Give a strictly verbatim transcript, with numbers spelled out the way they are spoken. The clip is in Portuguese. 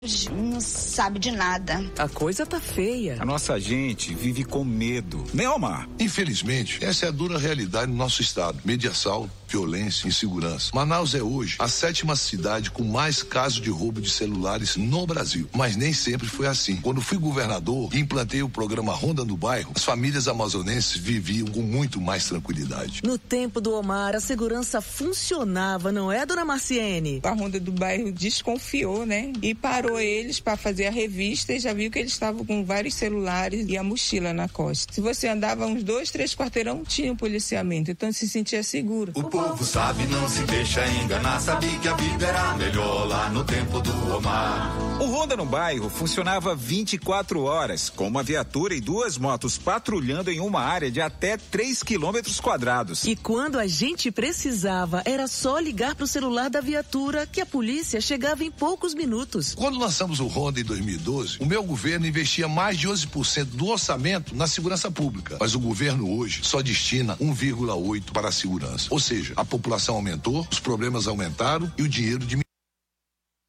Não sabe de nada. A coisa tá feia. A nossa gente vive com medo. Né, Omar? Infelizmente, essa é a dura realidade do nosso estado. Medo de assalto, violência, insegurança. Manaus é hoje a sétima cidade com mais casos de roubo de celulares no Brasil. Mas nem sempre foi assim. Quando fui governador e implantei o programa Ronda no Bairro, as famílias amazonenses viviam com muito mais tranquilidade. No tempo do Omar, a segurança funcionava, não é, dona Marciene? A Ronda do Bairro desconfiou, né? E parou eles para fazer a revista e já viu que eles estavam com vários celulares e a mochila na costa. Se você andava uns dois, três quarteirão, tinha um policiamento, então se sentia seguro. O povo sabe, não se deixa enganar, sabe que a vida era melhor lá no tempo do Omar. O Ronda no Bairro funcionava vinte e quatro horas, com uma viatura e duas motos patrulhando em uma área de até três quilômetros quadrados. E quando a gente precisava, era só ligar pro celular da viatura que a polícia chegava em poucos minutos. Quando lançamos o Ronda em dois mil e doze, o meu governo investia mais de onze por cento do orçamento na segurança pública. Mas o governo hoje só destina um vírgula oito por cento para a segurança. Ou seja, a população aumentou, os problemas aumentaram e o dinheiro diminuiu.